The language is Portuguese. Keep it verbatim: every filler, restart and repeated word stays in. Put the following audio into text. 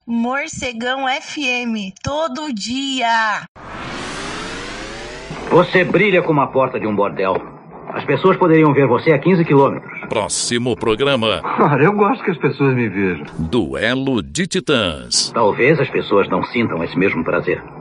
Morcegão F M, todo dia. Você brilha como a porta de um bordel. As pessoas poderiam ver você a quinze quilômetros. Próximo programa. Cara, eu gosto que as pessoas me vejam. Duelo de Titãs. Talvez as pessoas não sintam esse mesmo prazer.